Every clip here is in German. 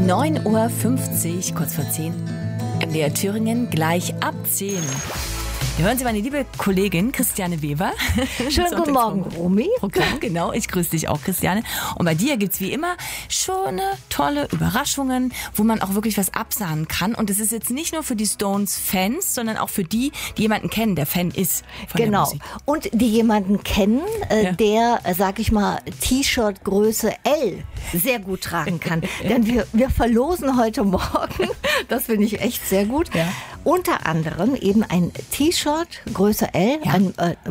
9:50 Uhr, kurz vor 10. MDR Thüringen, gleich ab 10. Wir hören Sie meine liebe Kollegin Christiane Weber. Schönen guten Morgen, Romy. Programm, genau. Ich grüße dich auch, Christiane. Und bei dir gibt's wie immer schöne, tolle Überraschungen, wo man auch wirklich was absahnen kann. Und es ist jetzt nicht nur für die Stones-Fans, sondern auch für die jemanden kennen, der Fan ist von der Musik. Und die jemanden kennen, der, sag ich mal, T-Shirt Größe L sehr gut tragen kann. Denn wir verlosen heute Morgen, das finde ich echt sehr gut, unter anderem eben ein T-Shirt Größe L, ein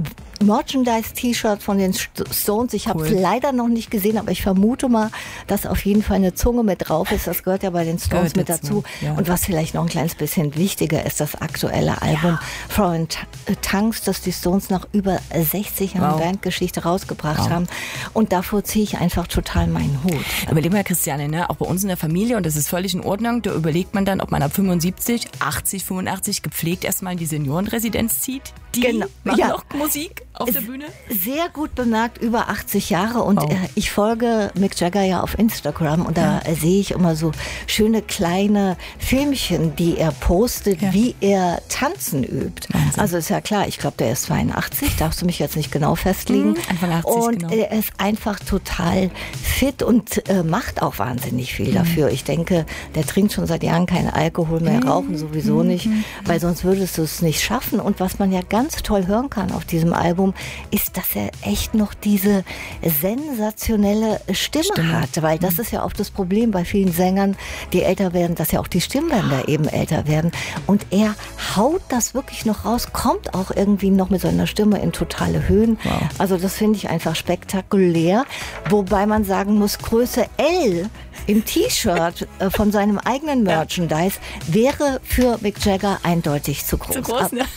Merchandise-T-Shirt von den Stones. Ich habe es leider noch nicht gesehen, aber ich vermute mal, dass auf jeden Fall eine Zunge mit drauf ist. Das gehört ja bei den Stones mit dazu. Ja. Und was vielleicht noch ein kleines bisschen wichtiger ist, das aktuelle Album Foreign Tongues, das die Stones nach über 60 Jahren Bandgeschichte rausgebracht haben. Und davor ziehe ich einfach total meinen Hut. Überleg mal, Christiane, ne? Auch bei uns in der Familie, und das ist völlig in Ordnung, da überlegt man dann, ob man ab 75, 80, 85 gepflegt erstmal in die Seniorenresidenz zieht. Die machen noch Musik auf der Bühne. Sehr gut bemerkt, über 80 Jahre. Und ich folge Mick Jagger ja auf Instagram und da sehe ich immer so schöne kleine Filmchen, die er postet, wie er Tanzen übt. Wahnsinn. Also ist ja klar, ich glaube, der ist 82, darfst du mich jetzt nicht genau festlegen. Anfang 80, und genau. Er ist einfach total fit und macht auch wahnsinnig viel dafür. Ich denke, der trinkt schon seit Jahren keinen Alkohol mehr, rauchen sowieso nicht, weil sonst würdest du es nicht schaffen. Und was man ja ganz toll hören kann auf diesem Album, ist, dass er echt noch diese sensationelle Stimme hat, weil das ist ja oft das Problem bei vielen Sängern, die älter werden, dass ja auch die Stimmbänder eben älter werden. Und er haut das wirklich noch raus, kommt auch irgendwie noch mit seiner Stimme in totale Höhen. Wow. Also das finde ich einfach spektakulär, wobei man sagen muss, Größe L im T-Shirt von seinem eigenen Merchandise wäre für Mick Jagger eindeutig zu groß.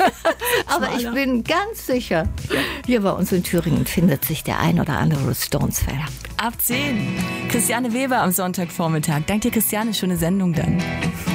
Aber ich bin ganz sicher, hier bei uns in Thüringen findet sich der ein oder andere Stones-Fan. Ab 10. Christiane Weber am Sonntagvormittag. Danke dir, Christiane. Schöne Sendung dann.